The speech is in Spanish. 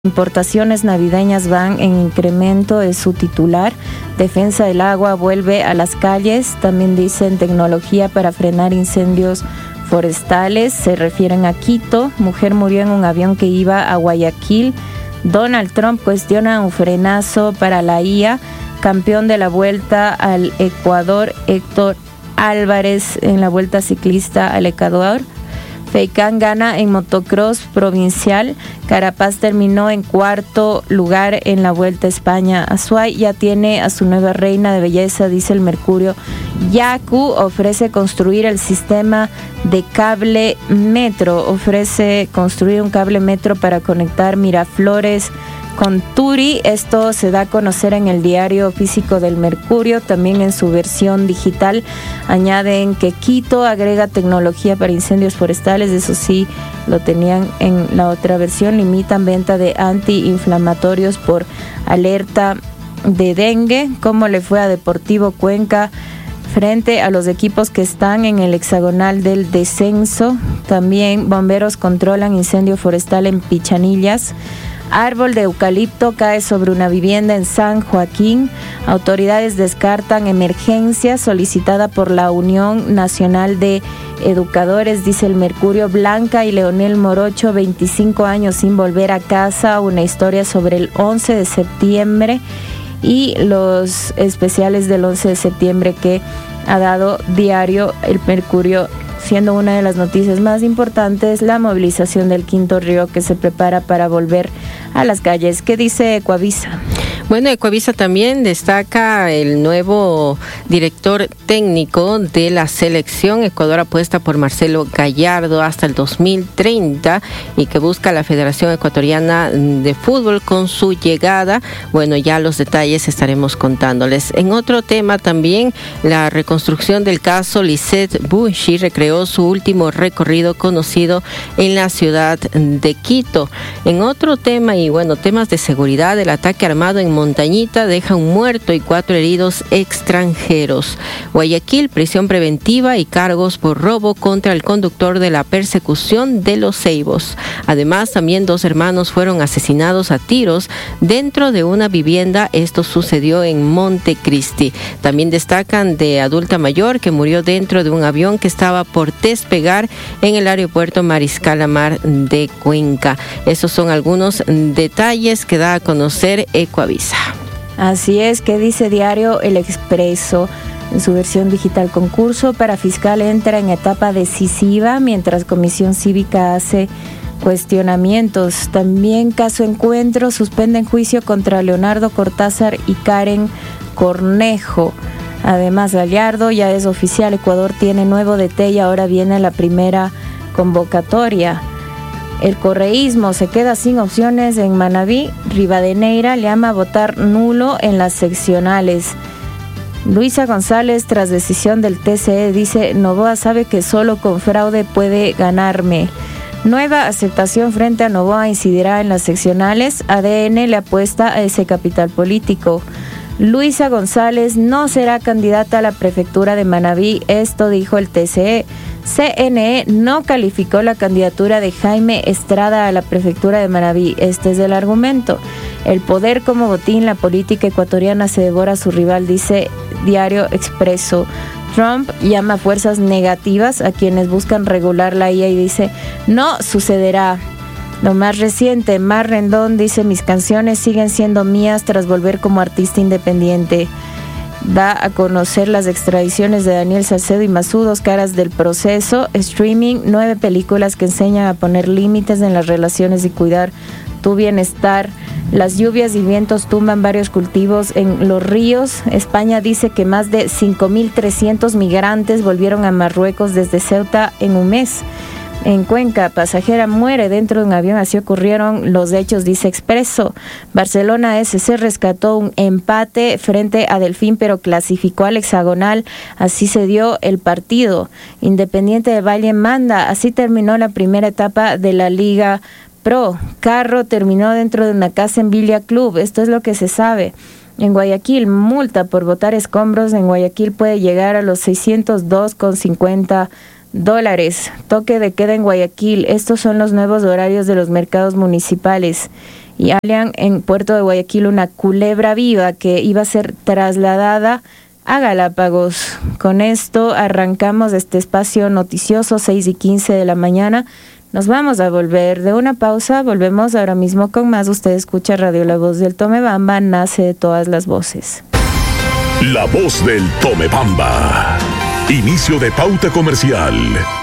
Importaciones navideñas van en incremento, es su titular. Defensa del agua vuelve a las calles. También dicen tecnología para frenar incendios forestales. Se refieren a Quito. Mujer murió en un avión que iba a Guayaquil. Donald Trump cuestiona un frenazo para la IA. Campeón de la Vuelta al Ecuador, Héctor Álvarez en la Vuelta Ciclista al Ecuador. Feicán gana en motocross provincial. Carapaz terminó en cuarto lugar en la Vuelta a España. Azuay ya tiene a su nueva reina de belleza, dice el Mercurio. Yaku ofrece construir el sistema de cable metro. Ofrece construir un cable metro para conectar Miraflores con Turi. Esto se da a conocer en el diario físico del Mercurio. También en su versión digital añaden que Quito agrega tecnología para incendios forestales. Eso sí lo tenían en la otra versión. Limitan venta de antiinflamatorios por alerta de dengue. ¿Cómo le fue a Deportivo Cuenca frente a los equipos que están en el hexagonal del descenso? También bomberos controlan incendio forestal en Pichanillas. Árbol de eucalipto cae sobre una vivienda en San Joaquín. Autoridades descartan emergencia solicitada por la Unión Nacional de Educadores, dice el Mercurio. Blanca y Leonel Morocho, 25 años sin volver a casa. Una historia sobre el 11 de septiembre y los especiales del 11 de septiembre que ha dado diario el Mercurio, siendo una de las noticias más importantes la movilización del Quinto Río que se prepara para volver a las calles. ¿Qué dice Ecuavisa? Bueno, Ecuavisa también destaca el nuevo director técnico de la selección. Ecuador apuesta por Marcelo Gallardo hasta el 2030 y que busca la Federación Ecuatoriana de Fútbol con su llegada. Bueno, ya los detalles estaremos contándoles. En otro tema también, la reconstrucción del caso Lisette Bunchi recreó su último recorrido conocido en la ciudad de Quito. En otro tema, y bueno, temas de seguridad, el ataque armado en Montañita deja un muerto y 4 heridos extranjeros. Guayaquil, prisión preventiva y cargos por robo contra el conductor de la persecución de los Ceibos. Además, también 2 hermanos fueron asesinados a tiros dentro de una vivienda. Esto sucedió en Montecristi. También destacan de adulta mayor que murió dentro de un avión que estaba por despegar en el aeropuerto Mariscal Lamar de Cuenca. Esos son algunos detalles que da a conocer Ecuavisa. Así es. Que dice diario El Expreso en su versión digital? Concurso para fiscal entra en etapa decisiva mientras Comisión Cívica hace cuestionamientos. También caso Encuentro suspenden juicio contra Leonardo Cortázar y Karen Cornejo. Además, Gallardo ya es oficial. Ecuador tiene nuevo DT y ahora viene la primera convocatoria. El correísmo se queda sin opciones en Manabí. Rivadeneira llama a votar nulo en las seccionales. Luisa González, tras decisión del TCE, dice: Noboa sabe que solo con fraude puede ganarme. Nueva aceptación frente a Noboa incidirá en las seccionales. ADN le apuesta a ese capital político. Luisa González no será candidata a la prefectura de Manabí, esto dijo el TCE. CNE no calificó la candidatura de Jaime Estrada a la prefectura de Manabí. Este es el argumento. El poder como botín, la política ecuatoriana se devora a su rival, dice Diario Expreso. Trump llama a fuerzas negativas a quienes buscan regular la IA y dice: no sucederá. Lo más reciente, Mar Rendón dice: mis canciones siguen siendo mías tras volver como artista independiente. Da a conocer las extradiciones de Daniel Salcedo y Masú, 2 caras del proceso. Streaming, 9 películas que enseñan a poner límites en las relaciones y cuidar tu bienestar. Las lluvias y vientos tumban varios cultivos en los ríos. España dice que más de 5.300 migrantes volvieron a Marruecos desde Ceuta en un mes. En Cuenca, pasajera muere dentro de un avión, así ocurrieron los hechos, dice Expreso. Barcelona SC rescató un empate frente a Delfín, pero clasificó al hexagonal, así se dio el partido. Independiente del Valle manda, así terminó la primera etapa de la Liga Pro. Carro terminó dentro de una casa en Villa Club, esto es lo que se sabe. En Guayaquil, multa por botar escombros en Guayaquil puede llegar a los $602,50. Toque de queda en Guayaquil. Estos son los nuevos horarios de los mercados municipales. y hallan en Puerto de Guayaquil una culebra viva que iba a ser trasladada a Galápagos. Con esto arrancamos este espacio noticioso, 6:15 de la mañana. Nos vamos a volver de una pausa, volvemos ahora mismo con más. Usted escucha Radio La Voz del Tomebamba, nace de todas las voces. La Voz del Tomebamba. Inicio de pauta comercial.